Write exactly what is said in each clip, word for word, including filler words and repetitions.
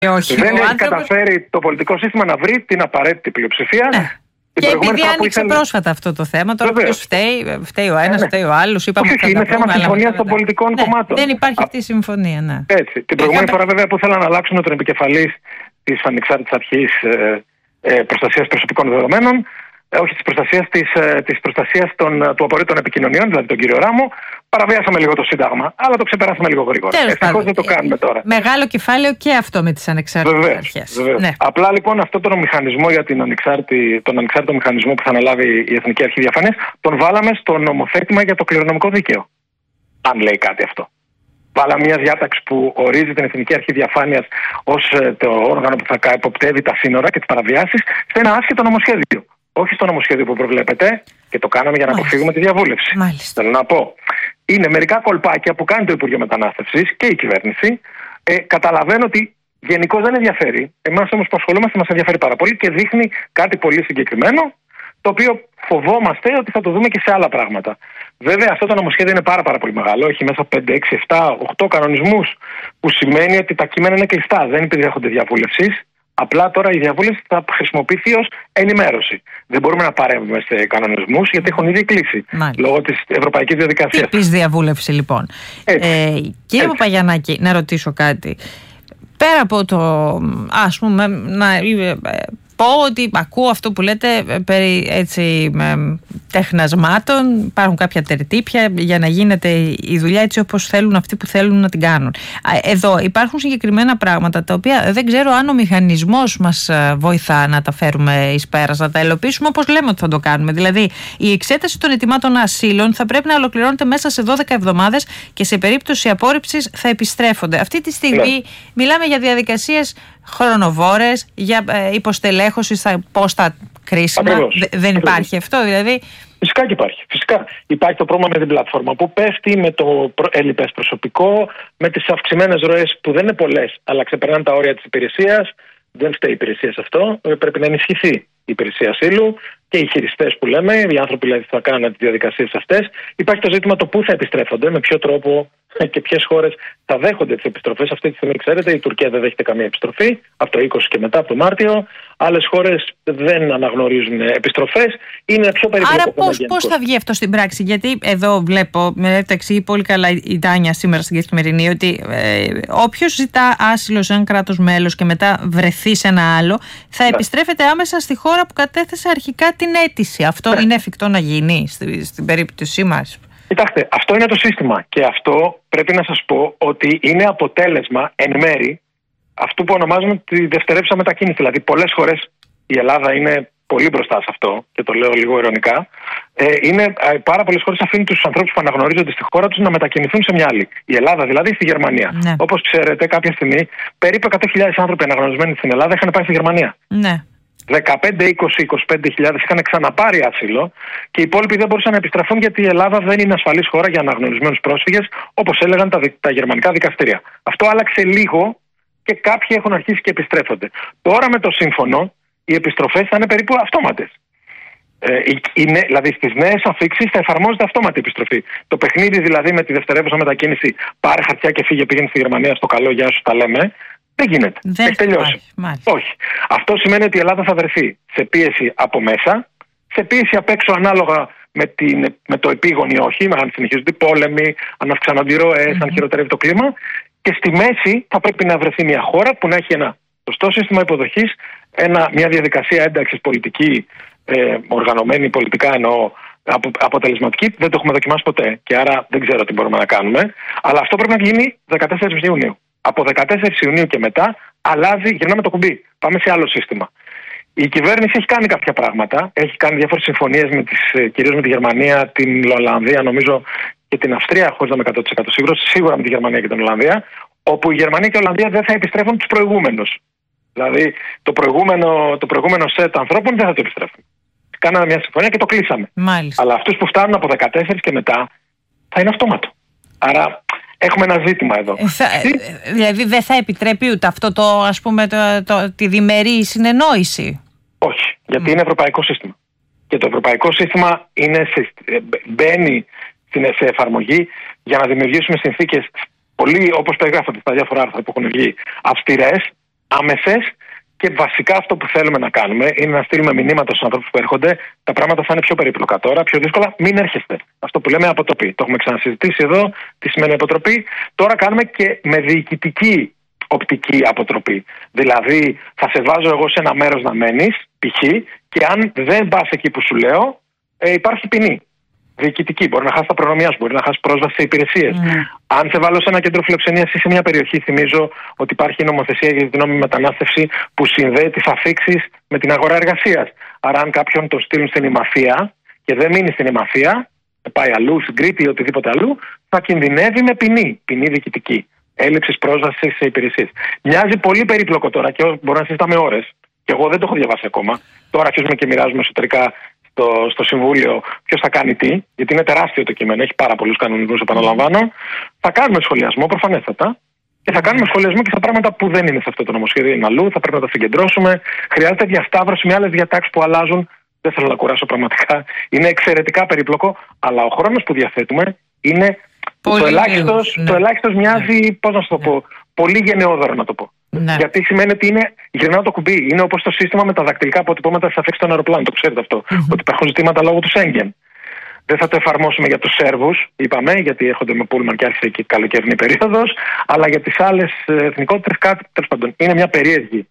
όχι, δεν έχει άνθρωπος... καταφέρει το πολιτικό σύστημα να βρει την απαραίτητη πλειοψηφία. Ναι. Και επειδή άνοιξε ήθελε... πρόσφατα αυτό το θέμα, τώρα ποιος φταίει, φταίει ο ένας, ναι. φταίει ο άλλος. Όχι, όχι, είναι θέμα συμφωνίας των πολιτικών ναι, κομμάτων. Δεν υπάρχει αυτή η συμφωνία, ναι. Έτσι. Την προηγούμενη φορά, βέβαια, που ήθελαν να αλλάξουν τον επικεφαλής της ανεξάρτητης αρχής ε, ε, προστασίας προσωπικών δεδομένων, ε, όχι της προστασίας, της, ε, της προστασίας των, του απορρίτων επικοινωνιών, δηλαδή τον κύριο Ράμο, παραβιάσαμε λίγο το Σύνταγμα, αλλά το ξεπεράσαμε λίγο γρήγορα. Ευτυχώς δεν το κάνουμε τώρα. Μεγάλο κεφάλαιο και αυτό με τις ανεξάρτητες αρχές. Ναι. Απλά λοιπόν αυτόν τον μηχανισμό για την ανεξάρτητη, τον ανεξάρτητο μηχανισμό που θα αναλάβει η Εθνική Αρχή Διαφάνειας, τον βάλαμε στο νομοθέτημα για το κληρονομικό δίκαιο. Αν λέει κάτι αυτό. Βάλαμε μια διάταξη που ορίζει την Εθνική Αρχή Διαφάνειας ως το όργανο που θα εποπτεύει τα σύνορα και τις παραβιάσεις σε ένα άσχετο νομοσχέδιο. Όχι στο νομοσχέδιο που προβλέπετε, και το κάναμε για να Μάλιστα. αποφύγουμε τη διαβούλευση. Μάλιστα. Θέλω να πω. Είναι μερικά κολπάκια που κάνει το Υπουργείο Μετανάστευσης και η κυβέρνηση. Ε, καταλαβαίνω ότι γενικώς δεν ενδιαφέρει. Εμάς όμως που ασχολούμαστε μας ενδιαφέρει πάρα πολύ και δείχνει κάτι πολύ συγκεκριμένο, το οποίο φοβόμαστε ότι θα το δούμε και σε άλλα πράγματα. Βέβαια, αυτό το νομοσχέδιο είναι πάρα, πάρα πολύ μεγάλο. Έχει μέσα πέντε, έξι, επτά, οκτώ κανονισμούς, που σημαίνει ότι τα κείμενα είναι κλειστά. Δεν επιδέχονται διαβούλευσης. Απλά τώρα η διαβούλευση θα χρησιμοποιηθεί ως ενημέρωση. Δεν μπορούμε να παρέμβουμε σε κανονισμούς γιατί έχουν ήδη κλείσει. Μάλιστα. Λόγω της ευρωπαϊκής διαδικασίας. Τι διαβούλευση λοιπόν. Ε, κύριε Παπαγιαννάκη, να ρωτήσω κάτι. Πέρα από το, ας πούμε, να πω ότι ακούω αυτό που λέτε περί έτσι τεχνασμάτων, υπάρχουν κάποια τερτύπια για να γίνεται η δουλειά έτσι όπως θέλουν αυτοί που θέλουν να την κάνουν. Εδώ υπάρχουν συγκεκριμένα πράγματα τα οποία δεν ξέρω αν ο μηχανισμός μας βοηθά να τα φέρουμε εις πέρας, να τα ελοπίσουμε όπως λέμε ότι θα το κάνουμε. Δηλαδή η εξέταση των αιτημάτων ασύλων θα πρέπει να ολοκληρώνεται μέσα σε δώδεκα εβδομάδες και σε περίπτωση απόρριψης θα επιστρέφονται. Αυτή τη στιγμή ναι. μιλάμε για διαδικασίες χρονοβόρες, για ε, υποστελέχωση στα πόστα κρίσιμα. Δε, δεν υπάρχει αυτό, δηλαδή. Φυσικά και υπάρχει. Φυσικά υπάρχει το πρόβλημα με την πλατφόρμα που πέφτει, με το ελλειπές προσωπικό, με τις αυξημένες ροές που δεν είναι πολλές, αλλά ξεπερνάνε τα όρια της υπηρεσίας. Δεν φταίει η υπηρεσία σε αυτό. Πρέπει να ενισχυθεί η υπηρεσία ασύλου και οι χειριστές που λέμε, οι άνθρωποι δηλαδή, που θα κάνουν τις διαδικασίες αυτές. Υπάρχει το ζήτημα το πού θα επιστρέφονται, με ποιο τρόπο και ποιες χώρες θα δέχονται τις επιστροφές. Αυτή τη στιγμή, ξέρετε, η Τουρκία δεν δέχεται καμία επιστροφή, από το είκοσι και μετά, από το Μάρτιο. Άλλες χώρες δεν αναγνωρίζουν επιστροφές. Είναι πιο περίπλοκο. Άρα, πώς, πώς θα βγει αυτό στην πράξη, γιατί εδώ βλέπω, με τα εξηγεί πολύ καλά η Τάνια σήμερα στην Καθημερινή, ότι ε, όποιος ζητά άσυλο σε ένα κράτος μέλος και μετά βρεθεί σε ένα άλλο, θα ναι. επιστρέφεται άμεσα στη χώρα που κατέθεσε αρχικά την αίτηση. Αυτό ναι. είναι εφικτό να γίνει στη, στην περίπτωσή μας? Κοιτάξτε, αυτό είναι το σύστημα και αυτό πρέπει να σας πω ότι είναι αποτέλεσμα εν μέρη αυτού που ονομάζουμε τη δευτερεύουσα μετακίνηση. Δηλαδή πολλές χώρες, η Ελλάδα είναι πολύ μπροστά σε αυτό και το λέω λίγο ειρωνικά, ε, είναι ε, πάρα πολλές χώρες αφήνουν τους ανθρώπους που αναγνωρίζονται στη χώρα τους να μετακινηθούν σε μια άλλη. Η Ελλάδα δηλαδή στη Γερμανία. Ναι. Όπως ξέρετε, κάποια στιγμή περίπου εκατό χιλιάδες άνθρωποι αναγνωρισμένοι στην Ελλάδα είχαν πάει στη Γερμανία. Ναι. δεκαπέντε, είκοσι, είκοσι πέντε χιλιάδες είχαν ξαναπάρει άσυλο και οι υπόλοιποι δεν μπορούσαν να επιστραφούν γιατί η Ελλάδα δεν είναι ασφαλής χώρα για αναγνωρισμένους πρόσφυγες, όπως έλεγαν τα, τα γερμανικά δικαστήρια. Αυτό άλλαξε λίγο και κάποιοι έχουν αρχίσει και επιστρέφονται. Τώρα με το σύμφωνο οι επιστροφές θα είναι περίπου αυτόματες. Ε, είναι, δηλαδή στις νέες αφήξεις θα εφαρμόζεται αυτόματη επιστροφή. Το παιχνίδι δηλαδή με τη δευτερεύουσα μετακίνηση, πάρε χαρτιά και φύγε, πήγαινε στη Γερμανία, στο καλό, γεια σου, τα λέμε. Δεν γίνεται. Δεν έχει τελειώσει. Μάλιστα. Όχι. Αυτό σημαίνει ότι η Ελλάδα θα βρεθεί σε πίεση από μέσα, σε πίεση απ' έξω ανάλογα με, την, με το επίγον ή όχι, αν συνεχίζονται οι πόλεμοι, αν αυξάνονται οι ροές, mm-hmm. αν χειροτερεύει το κλίμα. Και στη μέση θα πρέπει να βρεθεί μια χώρα που να έχει ένα σωστό σύστημα υποδοχής, ένα, μια διαδικασία ένταξης πολιτική, ε, οργανωμένη πολιτικά εννοώ, απο, αποτελεσματική. Δεν το έχουμε δοκιμάσει ποτέ και άρα δεν ξέρω τι μπορούμε να κάνουμε. Αλλά αυτό πρέπει να γίνει δεκατέσσερις Ιουνίου. Από δεκατέσσερις Ιουνίου και μετά αλλάζει, γυρνάμε το κουμπί. Πάμε σε άλλο σύστημα. Η κυβέρνηση έχει κάνει κάποια πράγματα. Έχει κάνει διάφορες συμφωνίες με τις, κυρίως με τη Γερμανία, την Ολλανδία, νομίζω και την Αυστρία, χωρίς να είμαι εκατό τοις εκατό σίγουρος, σίγουρα με τη Γερμανία και την Ολλανδία, όπου η Γερμανία και η Ολλανδία δεν θα επιστρέφουν τους προηγούμενους. Δηλαδή το προηγούμενο, το προηγούμενο σετ ανθρώπων δεν θα το επιστρέφουν. Κάναμε μια συμφωνία και το κλείσαμε. Μάλιστα. Αλλά αυτούς που φτάνουν από δεκατέσσερις και μετά θα είναι αυτόματο. Άρα έχουμε ένα ζήτημα εδώ. Ε, θα, δηλαδή δεν θα επιτρέπει ούτε αυτό το, ας πούμε, το, το, τη διμερή συνεννόηση? Όχι, γιατί mm. είναι ευρωπαϊκό σύστημα. Και το ευρωπαϊκό σύστημα είναι σε, μπαίνει σε εφαρμογή για να δημιουργήσουμε συνθήκες πολύ, όπως περιγράφονται στα διάφορα άρθρα που έχουν βγει, αυστηρές, άμεσες. Και βασικά αυτό που θέλουμε να κάνουμε είναι να στείλουμε μηνύματα στους ανθρώπους που έρχονται. Τα πράγματα θα είναι πιο περίπλοκα τώρα, πιο δύσκολα. Μην έρχεστε. Αυτό που λέμε αποτροπή. Το έχουμε ξανασυζητήσει εδώ. Τι σημαίνει αποτροπή. Τώρα κάνουμε και με διοικητική οπτική αποτροπή. Δηλαδή, θα σε βάζω εγώ σε ένα μέρος να μένεις, π.χ., και αν δεν πας εκεί που σου λέω, ε, υπάρχει ποινή. Διοικητική. Μπορεί να χάσει τα προνομιά σου, μπορεί να χάσει πρόσβαση σε υπηρεσίες. Mm. Αν σε βάλω σε ένα κέντρο φιλοξενίας ή σε μια περιοχή, θυμίζω ότι υπάρχει νομοθεσία για την νόμιμη μετανάστευση που συνδέει τις αφίξεις με την αγορά εργασίας. Άρα, αν κάποιον το στείλουν στην Ημαθία και δεν μείνει στην Ημαθία, πάει αλλού, στην Κρήτη ή οτιδήποτε αλλού, θα κινδυνεύει με ποινή. Ποινή διοικητική. Έλλειψης πρόσβασης σε υπηρεσίες. Μοιάζει πολύ περίπλοκο τώρα και μπορούμε να συζητάμε ώρες. Και εγώ δεν το έχω διαβάσει ακόμα. Τώρα αρχίζουμε και μοιράζουμε εσωτερικά στο, στο Συμβούλιο ποιος θα κάνει τι, γιατί είναι τεράστιο το κείμενο, έχει πάρα πολλούς κανονισμούς, επαναλαμβάνω. Θα κάνουμε σχολιασμό, προφανέστατα, και θα κάνουμε σχολιασμό και στα πράγματα που δεν είναι σε αυτό το νομοσχέδιο, είναι αλλού, θα πρέπει να τα συγκεντρώσουμε. Χρειάζεται διασταύρωση με άλλες διατάξεις που αλλάζουν. Δεν θέλω να κουράσω πραγματικά. Είναι εξαιρετικά περίπλοκο, αλλά ο χρόνος που διαθέτουμε είναι. Πολύ το ελάχιστος, ναι. Το ελάχιστος μοιάζει, ναι. Πώς να σου το ναι. πω, πολύ γενναιόδωρο να το πω. Ναι. Γιατί σημαίνει ότι είναι γυρνάω το κουμπί. Είναι όπως το σύστημα με τα δακτυλικά αποτυπώματα στις αφίξεις των αεροπλάνων. Το ξέρετε αυτό. Mm-hmm. Ότι υπάρχουν ζητήματα λόγω του Σέγγεν. Δεν θα το εφαρμόσουμε για τους Σέρβους, είπαμε, γιατί έρχονται με πούλμαν και άρχισε εκεί καλοκαιρινή περίοδος. Αλλά για τις άλλες εθνικότητες κάτι τέλος πάντων. Είναι μια περίεργη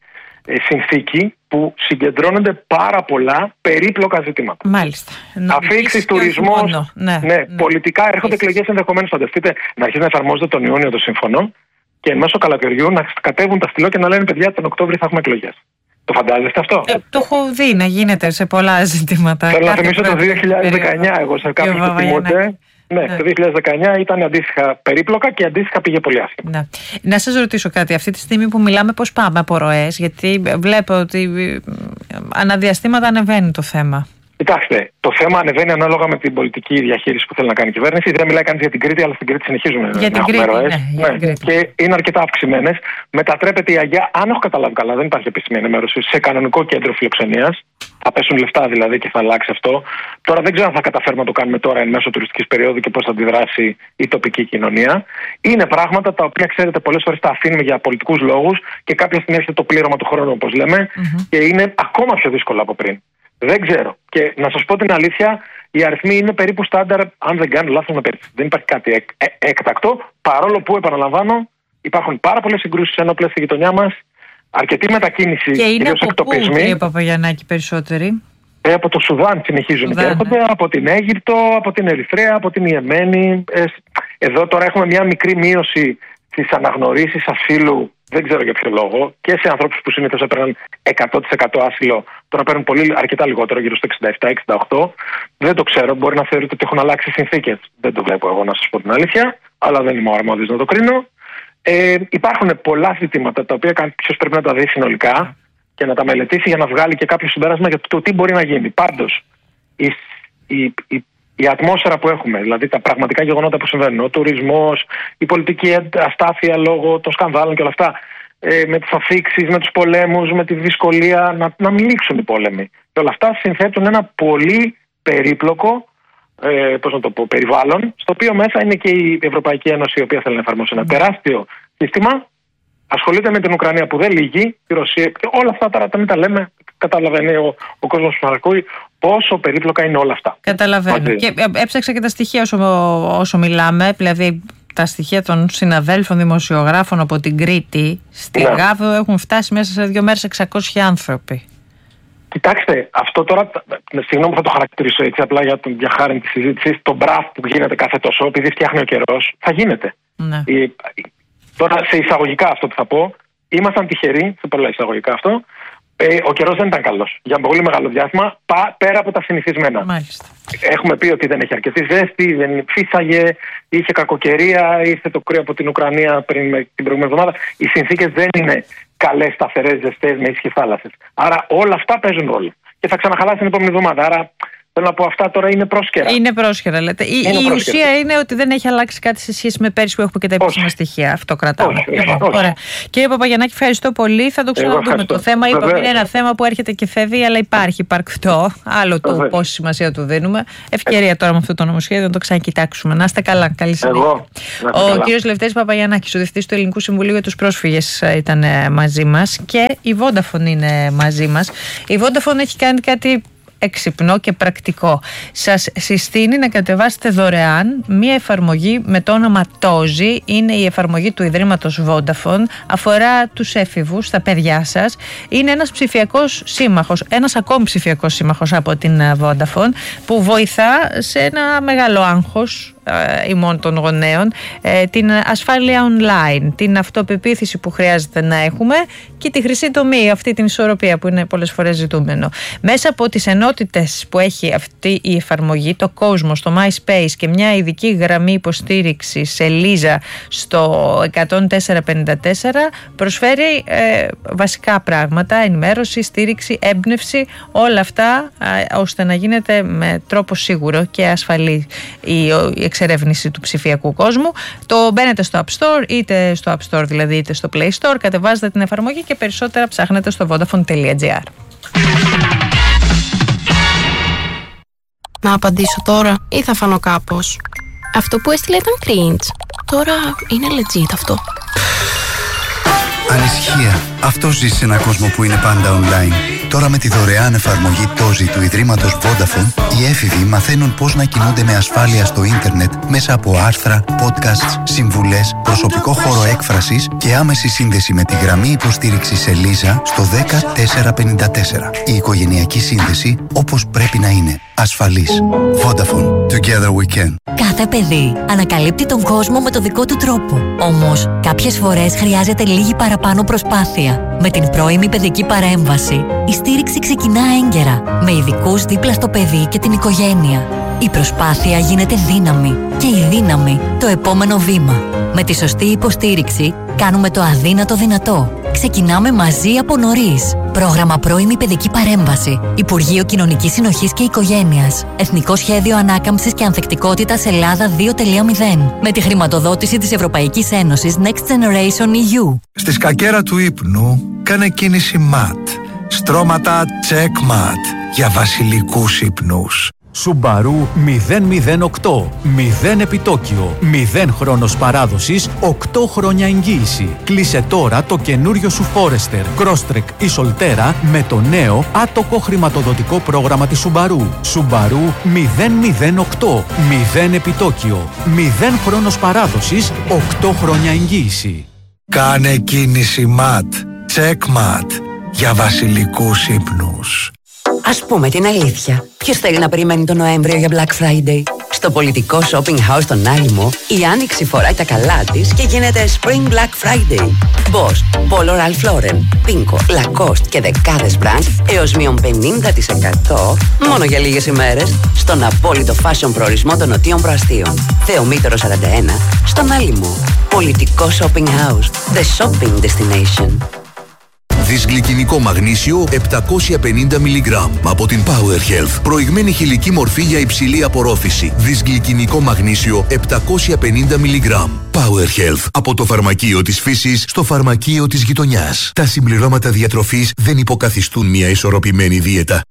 συνθήκη που συγκεντρώνονται πάρα πολλά περίπλοκα ζητήματα. Μάλιστα. Αφήξεις, τουρισμός, ναι, ναι, ναι, πολιτικά έρχονται εκλογές ενδεχομένως. Φανταστείτε να αρχίσει να εφαρμόζεται τον Ιούνιο το σύμφωνο και μέσω καλοκαιριού να κατέβουν τα στυλό και να λένε παιδιά τον Οκτώβριο θα έχουμε εκλογές. Το φαντάζεστε αυτό? Ε, το έχω δει να γίνεται σε πολλά ζητήματα. Θέλω να θυμίσω το δύο χιλιάδες δεκαεννιά, εγώ σε κάποιους που θυμούνται. Ναι, ναι, το δύο χιλιάδες δεκαεννιά ήταν αντίστοιχα περίπλοκα και αντίστοιχα πήγε πολύ άσχημα. Ναι. Να σας ρωτήσω κάτι. Αυτή τη στιγμή που μιλάμε, πώς πάμε από ροές, γιατί βλέπω ότι αναδιαστήματα ανεβαίνει το θέμα. Κοιτάξτε, το θέμα ανεβαίνει ανάλογα με την πολιτική διαχείριση που θέλει να κάνει η κυβέρνηση. Δεν μιλάει κανείς για την Κρήτη, αλλά στην Κρήτη συνεχίζουμε για να έχουμε ροές. Ναι, ναι, ναι. Και είναι αρκετά αυξημένες. Μετατρέπεται η Αγιά, αν έχω καταλάβει καλά, δεν υπάρχει επίσημη ενημέρωση, σε κανονικό κέντρο φιλοξενίας. Θα πέσουν λεφτά δηλαδή και θα αλλάξει αυτό. Τώρα δεν ξέρω αν θα καταφέρουμε να το κάνουμε τώρα εν μέσω τουριστικής περίοδου και πώς θα αντιδράσει η τοπική κοινωνία. Είναι πράγματα τα οποία, ξέρετε, πολλές φορές τα αφήνουμε για πολιτικούς λόγους και κάποια στιγμή έρχεται το πλήρωμα του χρόνου, όπως λέμε, mm-hmm. και είναι ακόμα πιο δύσκολο από πριν. Δεν ξέρω. Και να σας πω την αλήθεια, οι αριθμοί είναι περίπου στάνταρ, αν δεν κάνω λάθος με περίπου. Δεν υπάρχει κάτι εκ, ε, έκτακτο, παρόλο που, επαναλαμβάνω, υπάρχουν πάρα πολλές συγκρούσεις ενόπλες στη γειτονιά μας, αρκετή μετακίνηση, και είναι κυρίως εκτοπισμοί. Και είναι από πού, κύριε Παπαγιαννάκη, περισσότεροι? Ε, από το Σουδάν συνεχίζουν Σουδάν, και έρχονται, ναι. Από την Αίγυπτο, από την Ερυθρέα, από την Ιεμένη. Ε, εδώ τώρα έχουμε μια μικρή μείωση στις αναγνωρίσεις ασύλου. Δεν ξέρω για ποιο λόγο, και σε ανθρώπους που συνήθως έπαιρναν εκατό τοις εκατό άσυλο, τώρα παίρνουν πολύ, αρκετά λιγότερο, γύρω στο εξήντα επτά εξήντα οκτώ. Δεν το ξέρω, μπορεί να θεωρείτε ότι έχουν αλλάξει οι συνθήκες. Δεν το βλέπω εγώ, να σας πω την αλήθεια, αλλά δεν είμαι ο αρμόδιος να το κρίνω. Ε, υπάρχουν πολλά ζητήματα τα οποία κάποιος πρέπει να τα δει συνολικά και να τα μελετήσει για να βγάλει και κάποιο συμπέρασμα για το τι μπορεί να γίνει. Πάντως, η, η, η, η ατμόσφαιρα που έχουμε, δηλαδή τα πραγματικά γεγονότα που συμβαίνουν, ο τουρισμός, η πολιτική αστάθεια λόγω των σκανδάλων και όλα αυτά, ε, με τις αφίξεις, με τους πολέμους, με τη δυσκολία να, να μην λήξουν οι πόλεμοι. Και όλα αυτά συνθέτουν ένα πολύ περίπλοκο ε, πώς να το πω, περιβάλλον, στο οποίο μέσα είναι και η Ευρωπαϊκή Ένωση, η οποία θέλει να εφαρμόσει ένα τεράστιο σύστημα. Ασχολείται με την Ουκρανία που δεν λύγει, τη Ρωσία και όλα αυτά τώρα τα μην τα λέμε. Καταλαβαίνει ο, ο κόσμος που μας ακούει πόσο περίπλοκα είναι όλα αυτά. Καταλαβαίνω. Μαζί. Και έψαξα και τα στοιχεία όσο, όσο μιλάμε, δηλαδή τα στοιχεία των συναδέλφων δημοσιογράφων από την Κρήτη. Στη ναι. Γάβο έχουν φτάσει μέσα σε δύο μέρες εξακόσιοι άνθρωποι. Κοιτάξτε, αυτό τώρα, συγγνώμη που θα το χαρακτηρίσω έτσι απλά για τον διαχάρη τη συζήτηση, το μπραφ που γίνεται κάθε τόσο, επειδή φτιάχνει ο καιρός, θα γίνεται. Ναι. Η, τώρα σε εισαγωγικά αυτό που θα πω, ήμασταν τυχεροί, σε πολλά εισαγωγικά αυτό, ε, ο καιρός δεν ήταν καλός. Για πολύ μεγάλο διάστημα, πα, πέρα από τα συνηθισμένα. Μάλιστα. Έχουμε πει ότι δεν έχει αρκετή ζέστη, δεν φύσαγε, είχε κακοκαιρία, ήρθε το κρύο από την Ουκρανία πριν την προηγούμενη εβδομάδα. Οι συνθήκες δεν είναι καλές, σταθερές, ζεστές, με ίσχυες θάλασσες. Άρα όλα αυτά παίζουν ρόλο. Και θα ξαναχαλάσει την επόμενη εβδομάδα. Άρα Θέλω να πω, αυτά τώρα είναι πρόσχερα. Είναι πρόσχερα, λέτε. Η, είναι η πρόσχερα. ουσία είναι ότι δεν έχει αλλάξει κάτι σε σχέση με πέρυσι που έχουμε και τα επίσημα στοιχεία. Αυτό κρατάμε. Όχι, λοιπόν, όχι. Ωραία. Κύριε Παπαγιαννάκη, ευχαριστώ πολύ. Θα το ξαναδούμε το θέμα. Είπαμε, είναι ένα θέμα που έρχεται και φεύγει, αλλά υπάρχει υπαρκτό. Άλλο το πόση σημασία του δίνουμε. Ευκαιρία τώρα με αυτό το νομοσχέδιο να το ξανακοιτάξουμε. Να είστε καλά. Καλή συνέχεια. Ο κύριος Λευτέρης Παπαγιαννάκης, ο διευθυντής του Ελληνικού Συμβουλίου για τους Πρόσφυγες, ήταν μαζί μας και η Vodafone είναι μαζί μας. Η Vodafone έχει κάνει κάτι εξυπνό και πρακτικό. Σας συστήνει να κατεβάσετε δωρεάν μία εφαρμογή με το όνομα Tozi. Είναι η εφαρμογή του Ιδρύματος Vodafone. Αφορά τους έφηβους, τα παιδιά σας. Είναι ένας ψηφιακός σύμμαχος, ένας ακόμη ψηφιακός σύμμαχος από την Vodafone, που βοηθά σε ένα μεγάλο άγχος ημών των γονέων, την ασφάλεια online, την αυτοπεποίθηση που χρειάζεται να έχουμε και τη χρυσή τομή, αυτή την ισορροπία που είναι πολλές φορές ζητούμενο. Μέσα από τις ενότητες που έχει αυτή η εφαρμογή, το Cosmos, το MySpace και μια ειδική γραμμή υποστήριξης σε Λίζα στο εκατόν τέσσερα πενήντα τέσσερα, προσφέρει ε, βασικά πράγματα, ενημέρωση, στήριξη, έμπνευση, όλα αυτά ε, ώστε να γίνεται με τρόπο σίγουρο και ασφαλή η, η εξερεύνηση του ψηφιακού κόσμου. Το μπαίνετε στο App Store, είτε στο App Store δηλαδή είτε στο Play Store, κατεβάζετε την εφαρμογή και περισσότερα ψάχνετε στο vodafone τελεία gr. Να απαντήσω τώρα ή θα φανώ κάπως? Αυτό που έστειλε ήταν cringe. Τώρα είναι legit αυτό. Ανησυχία. Αυτό ζει σε έναν κόσμο που είναι πάντα online. Τώρα με τη δωρεάν εφαρμογή Tozi του Ιδρύματος Vodafone, οι έφηβοι μαθαίνουν πώς να κινούνται με ασφάλεια στο ίντερνετ μέσα από άρθρα, podcasts, συμβουλές, προσωπικό χώρο έκφρασης και άμεση σύνδεση με τη γραμμή υποστήριξης σε Λίζα στο δέκα τέσσερα πενήντα τέσσερα. Η οικογενειακή σύνδεση όπως πρέπει να είναι. Ασφαλής. Vodafone. Together we can. Κάθε παιδί ανακαλύπτει τον κόσμο με το δικό του τρόπο. Όμως, κάποιες φορές χρειάζεται λίγη παραπάνω προσπάθεια. Με την πρώιμη παιδική παρέμβαση, η στήριξη ξεκινά έγκαιρα, με ειδικούς δίπλα στο παιδί και την οικογένεια. Η προσπάθεια γίνεται δύναμη και η δύναμη το επόμενο βήμα. Με τη σωστή υποστήριξη, κάνουμε το αδύνατο δυνατό. Ξεκινάμε μαζί από νωρίς. Πρόγραμμα πρώιμη παιδική παρέμβαση. Υπουργείο Κοινωνικής Συνοχής και Οικογένειας. Εθνικό Σχέδιο Ανάκαμψης και Ανθεκτικότητας Ελλάδα δύο τελεία μηδέν. Με τη χρηματοδότηση της Ευρωπαϊκής Ένωσης Next Generation ι γιου. Στη σκακέρα του ύπνου κάνε κίνηση ματ. Στρώματα check mat για βασιλικούς ύπνους. Subaru μηδέν μηδέν οκτώ. μηδέν επιτόκιο. μηδέν χρόνος παράδοσης. οκτώ χρόνια εγγύηση. Κλείσε τώρα το καινούριο σου Forester, Crosstrek ή Solterra με το νέο άτοκο χρηματοδοτικό πρόγραμμα της Subaru. Subaru μηδέν μηδέν οκτώ. μηδέν επιτόκιο. μηδέν χρόνος παράδοσης. οκτώ χρόνια εγγύηση. Κάνε κίνηση ματ. Check mat για βασιλικούς ύπνους. Ας πούμε την αλήθεια. Ποιος θέλει να περιμένει τον Νοέμβριο για Black Friday? Στο πολιτικό shopping house στον Άλυμο, η Άνοιξη φοράει τα καλά της και γίνεται Spring Black Friday. Boss, Polo Ralph Lauren, Pinko, Lacoste και δεκάδες brands έως μείον πενήντα τοις εκατό μόνο για λίγες ημέρες στον απόλυτο fashion προορισμό των Νοτίων Προαστίων. Θεομήτωρο σαράντα ένα, στον Άλυμο. Πολιτικό shopping house. The shopping destination. Δυσγλυκινικό μαγνήσιο επτακόσια πενήντα μιλιγκράμμ από την Power Health. Προηγμένη χηλική μορφή για υψηλή απορρόφηση. Δυσγλυκινικό μαγνήσιο επτακόσια πενήντα μιλιγκράμμ. Power Health. Από το φαρμακείο της φύσης στο φαρμακείο της γειτονιάς. Τα συμπληρώματα διατροφής δεν υποκαθιστούν μια ισορροπημένη δίαιτα.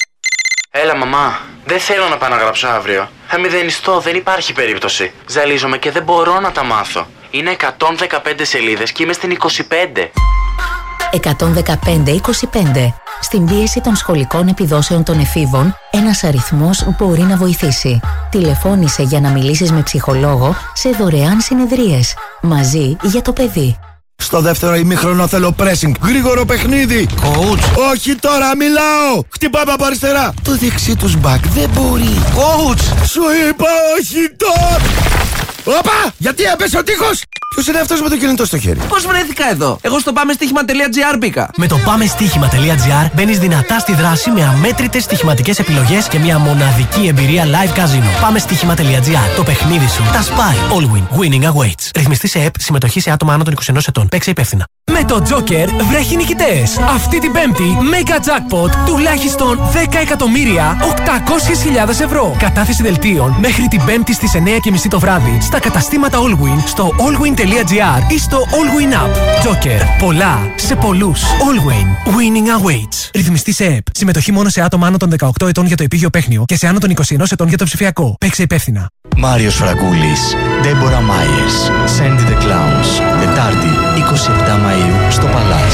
Έλα μαμά, δεν θέλω να πάω να γράψω αύριο. Θα μηδενιστώ, δεν υπάρχει περίπτωση. Ζαλίζομαι και δεν μπορώ να τα μάθω. Είναι εκατόν δεκαπέντε σελίδες και είμαι στην είκοσι πέντε. εκατόν δεκαπέντε είκοσι πέντε. Στην πίεση των σχολικών επιδόσεων των εφήβων, ένας αριθμός μπορεί να βοηθήσει. Τηλεφώνησε για να μιλήσεις με ψυχολόγο σε δωρεάν συνεδρίες. Μαζί για το παιδί. Στο δεύτερο ημίχρονο θέλω pressing. Γρήγορο παιχνίδι. Coach. Όχι τώρα, μιλάω. Χτυπάμε από αριστερά. Το δεξί τους μπακ δεν μπορεί. Coach. Σου είπα όχι τώρα. Όπα, γιατί έπεσε ο τείχος. Ποιος είναι αυτός με το κινητό στο χέρι? Πώς βρέθηκα εδώ? Εγώ στο πάμε στοίχημα τελεία τζι άρ μπήκα. Με το πάμε στοίχημα τελεία τζι άρ μπαίνεις δυνατά στη δράση με αμέτρητες στοιχηματικές επιλογές και μια μοναδική εμπειρία live casino. Πάμε στοίχημα τελεία τζι άρ. Το παιχνίδι σου τα σπάει. Allwin. Winning awaits. Ρυθμιστή σε ΕΠ. Συμμετοχή σε άτομα άνω των είκοσι ενός ετών. Παίξε υπεύθυνα. Με το Joker βρέχει νικητές. Αυτή την Πέμπτη Mega Jackpot τουλάχιστον δέκα εκατομμύρια οκτακόσιες χιλιάδες ευρώ. Κατάθεση δελτίων μέχρι την Πέμπτη στις εννιά και μισή το βράδυ στα καταστήματα Allwin, στο allwin τελεία τζι άρ ή στο Allwin App. Joker. Πολλά σε πολλούς. Allwin. Winning awaits. Ρυθμιστή σε ΕΠ. Συμμετοχή μόνο σε άτομα άνω των δεκαοκτώ ετών για το επίγειο παίχνιο και σε άνω των είκοσι ενός ετών για το ψηφιακό. Παίξε υπεύθυνα. Μάριος Φραγκούλης, Ντέμπορα Μάιερς, Sandy the Clowns, Τετάρτη είκοσι επτά Μαΐου στο Παλάς.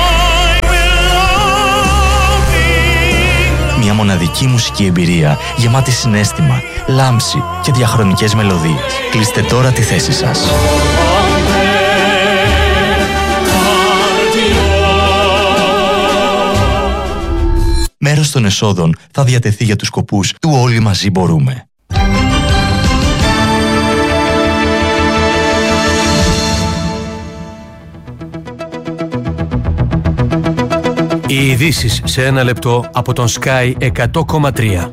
Μια μοναδική μουσική εμπειρία γεμάτη συναίσθημα, λάμψη και διαχρονικές μελωδίες. Κλείστε τώρα τη θέση σας. Μέρος των εσόδων θα διατεθεί για τους σκοπούς του Όλοι Μαζί Μπορούμε. Οι ειδήσεις σε ένα λεπτό από τον Sky εκατό κόμμα τρία.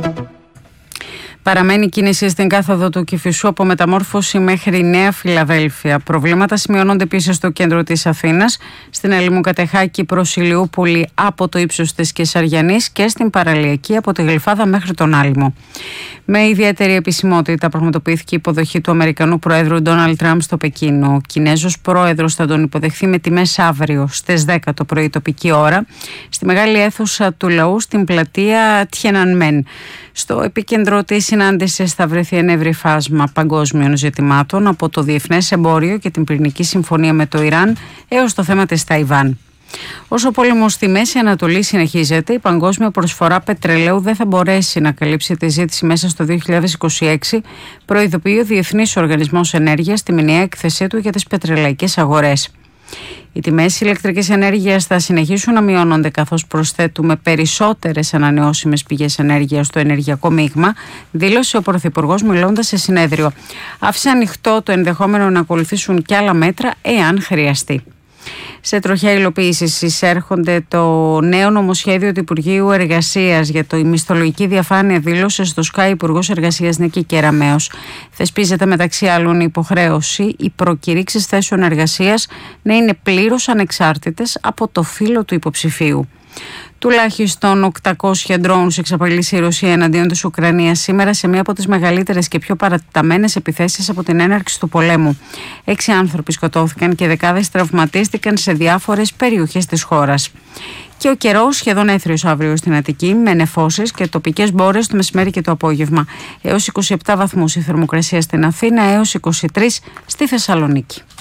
Παραμένει κίνηση στην κάθοδο του Κηφισού από Μεταμόρφωση μέχρι Νέα Φιλαδέλφια. Προβλήματα σημειώνονται επίσης στο κέντρο της Αθήνας, στην Ελίμου Κατεχάκη προς Ηλιούπολη από το ύψος της Κεσαριανής και στην Παραλιακή από τη Γλυφάδα μέχρι τον Άλυμο. Με ιδιαίτερη επισημότητα πραγματοποιήθηκε η υποδοχή του Αμερικανού Προέδρου Ντόναλντ Τραμπ στο Πεκίνο. Ο Κινέζος Πρόεδρος θα τον υποδεχθεί με τιμές αύριο στις δέκα το πρωί τοπική ώρα στη μεγάλη αίθουσα του λαού στην πλατεία Τιένανμεν. Στο επίκεντρο της συνάντησης θα βρεθεί ένα ευρύ φάσμα παγκόσμιων ζητημάτων, από το διεθνές εμπόριο και την πυρηνική συμφωνία με το Ιράν έως το θέμα της Ταϊβάν. Όσο ο πόλεμος στη Μέση Ανατολή συνεχίζεται, η παγκόσμια προσφορά πετρελαίου δεν θα μπορέσει να καλύψει τη ζήτηση μέσα στο δύο χιλιάδες είκοσι έξι, προειδοποιεί ο Διεθνής Οργανισμός Ενέργειας στη μηνιαία έκθεσή του για τις πετρελαϊκές αγορές. Οι τιμές ηλεκτρικής ενέργειας θα συνεχίσουν να μειώνονται καθώς προσθέτουμε περισσότερες ανανεώσιμες πηγές ενέργειας στο ενεργειακό μείγμα, δήλωσε ο Πρωθυπουργός μιλώντας σε συνέδριο. Άφησε ανοιχτό το ενδεχόμενο να ακολουθήσουν και άλλα μέτρα εάν χρειαστεί. Σε τροχιά υλοποίηση εισέρχονται το νέο νομοσχέδιο του Υπουργείου Εργασίας για το η μισθολογική διαφάνεια, δήλωσε στο Sky Υπουργός Εργασίας Νίκη Κεραμέως. Θεσπίζεται μεταξύ άλλων η υποχρέωση οι προκηρύξεις θέσεων εργασίας να είναι πλήρως ανεξάρτητες από το φύλο του υποψηφίου. Τουλάχιστον οκτακόσια drones εξαπαλήσει η Ρωσία εναντίον της Ουκρανίας σήμερα σε μία από τις μεγαλύτερες και πιο παρατεταμένες επιθέσεις από την έναρξη του πολέμου. Έξι άνθρωποι σκοτώθηκαν και δεκάδες τραυματίστηκαν σε διάφορες περιοχές της χώρας. Και ο καιρός σχεδόν έθριος αύριο στην Αττική, με νεφώσεις και τοπικές μπόρες το μεσημέρι και το απόγευμα. Έως είκοσι επτά βαθμούς η θερμοκρασία στην Αθήνα, έως είκοσι τρεις στη Θεσσαλονίκη.